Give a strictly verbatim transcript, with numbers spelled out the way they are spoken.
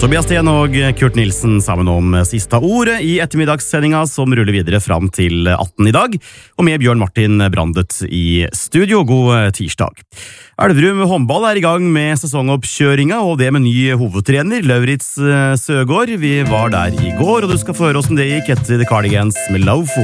Tobias Sten og Kurt Nilsen sammen om sista ordet i ettermiddagssendinga som ruller videre fram til atten i dag, og med Bjørn Martin Brandet i studio. God tirsdag. Elverum håndball er i gang med sesongoppkjøringa, og det med ny hovedtrener, Lauritz Søgaard. Vi var der i går, og du skal få høre oss om det gikk etter The Cardigans med Love.